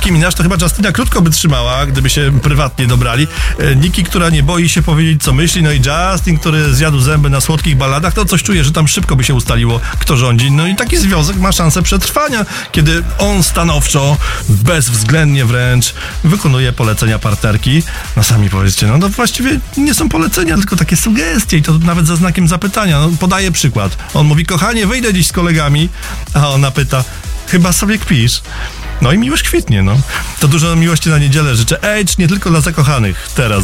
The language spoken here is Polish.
Nicki Minaj to chyba Justyna krótko by trzymała, gdyby się prywatnie dobrali. Nicki, która nie boi się powiedzieć, co myśli, no i Justin, który zjadł zęby na słodkich balladach, to coś czuje, że tam szybko by się ustaliło, kto rządzi. No i taki związek ma szansę przetrwania, kiedy on stanowczo, bezwzględnie wręcz wykonuje polecenia partnerki. No sami powiedzcie, no właściwie nie są polecenia, tylko takie sugestie i to nawet ze znakiem zapytania. No, podaję przykład. On mówi, kochanie, wyjdę dziś z kolegami, a ona pyta, chyba sobie kpisz. No i miłość kwitnie, no. To dużo miłości na niedzielę życzę. Age nie tylko dla zakochanych teraz.